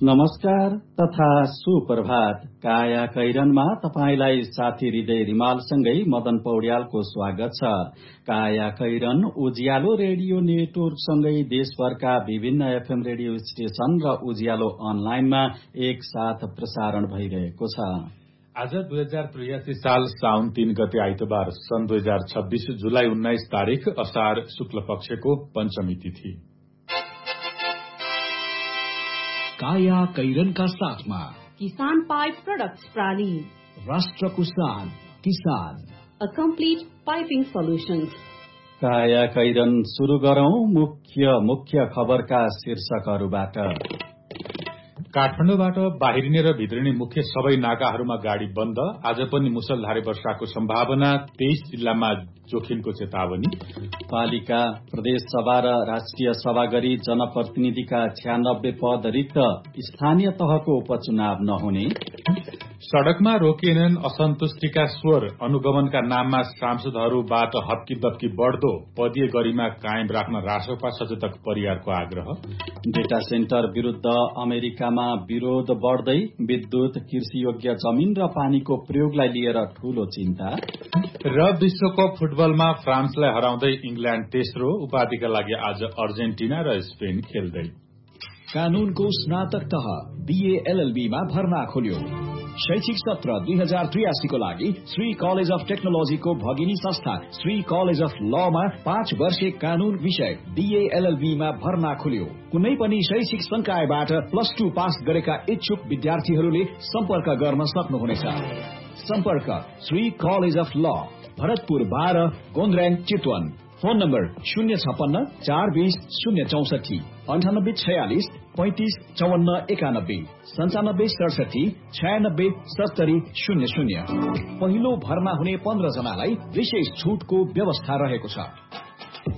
नमस्कार तथा सुप्रभात। काया कैरनमा तपाईलाई साथी हृदय रिमालसँगै मदन पौड्यालको स्वागत छ। काया कैरन उज्यालो रेडियो नेटवर्कसँगै देशभरका विभिन्न एफएम रेडियो स्टेशन र उज्यालो अनलाइनमा एक साथ प्रसारण भइरहेको छ। आज 2083 साल साउन 3 गते आइतबार सन् 2026 जुलाई 19 तारिक असार शुक्ल पक्षको पञ्चमी तिथि। काया कैरनका साथमा किसान पाइप प्रोडक्ट्स प्राली, राष्ट्रको शान किसान, अ कम्प्लिट पाइपिङ सोल्युशन्स। काया कैरन सुरु गरौं मुख्य खबरका शीर्षकहरूबाट। काठमाडौँबाट बाहिरिने र भित्रिने मुख्य सबै नाकाहरूमा गाड़ी बन्द। आज पनि मुसलधारे वर्षाको सम्भावना। 23 जिल्लामा जोखिमको चेतावनी। पालिका, प्रदेश सभा र राष्ट्रिय सभा गरी जनप्रतिनिधिका 96 पद रिक्त, स्थानीय तहको उपचुनाव नहुने। सड़कमा रोकिएनन् असन्तुष्टिका स्वर, अनुगमनका नाममा सांसदहरूबाट हप्की दप्की बढ्दो। पदीय गरिमा कायम राख्न रासोपा सचेतक परियारको आग्रह। डेटा सेन्टर विरूद्ध अमेरिकामा विरोध बढ्दै, विद्युत, कृषियोग्य जमिन र पानीको प्रयोगलाई लिएर ठूलो चिन्ता। र विश्वकप फुटबलमा फ्रान्सलाई हराउँदै इंग्ल्याण्ड तेस्रो, उपाधिका लागि आज अर्जेन्टिना र स्पेन खेल्दै। कानूनको स्नातक तह BA LLB मा भर्ना खोल्यो। शैक्षिक सत्र 2083 को लागि श्री कलेज अफ टेक्नोलोजीको भगिनी संस्था श्री कलेज अफ लमा 5 वर्षे कानून विषय BA LLB मा भर्ना खोल्यो। कुनै पनि शैक्षिक संकायबाट +2 पास गरेका इच्छुक विद्यार्थीहरूले सम्पर्क गर्न सक्नुहुनेछ। सम्पर्क श्री कलेज अफ ल, भरतपुर 12, गोन्द्र्याङ, चितवन। Phone number 056 420 064 9846 35 54 91 97 67 96 70 00। पहिलो भर्ना हुने 15 जनालाई विशेष छूटको व्यवस्था रहेको छ।